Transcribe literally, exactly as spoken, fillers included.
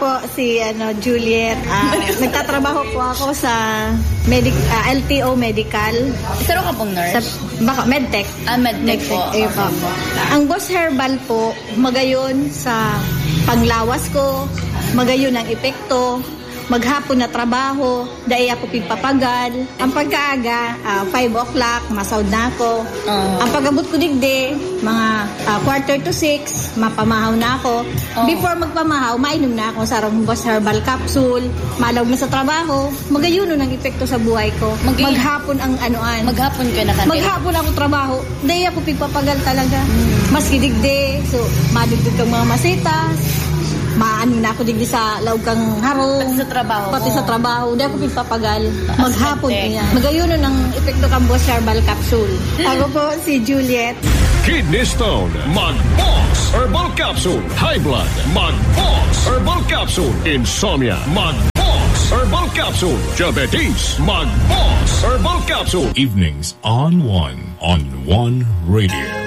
Po si ano Juliet, uh, nagtatrabaho po ako sa medic uh, L T O Medical. Pero ka pong nurse? Sa, baka medtech. Ah, medtech, medtech po. Eh, po. Ang Boss Herbal po, magayon sa panglawas ko, magayon ang epekto, maghapon na trabaho, dahil ako pigpapagal. Ang pagkaaga, uh, five o'clock, masaud na ako. Uh, ang pagabot ko digde, mga uh, quarter to six, mapamahaw na ako. Uh, Before magpamahaw, mainom na ako sa Boss Herbal Capsule, malawag na sa trabaho, magayuno ng epekto sa buhay ko. Mag- maghapon ang anoan. Maghapon ka na kanil? Maghapon ako trabaho, dahil ako pigpapagal talaga. Hmm. Maski digde, so madugtog kang mga masitas, maano na ako digdi sa laog kang harong. Pati sa trabaho Pati mo. sa trabaho. Hindi ako pipapagal. Maghapon niya. Magayuno ng epekto kang Boss Herbal Capsule. Ako po si Juliet. Kidney Stone, Mag-Boss Herbal Capsule. High Blood, Mag-Boss Herbal Capsule. Insomnia, Mag-Boss Herbal Capsule. Diabetes, Mag-Boss Herbal Capsule. Evenings on One on One Radio.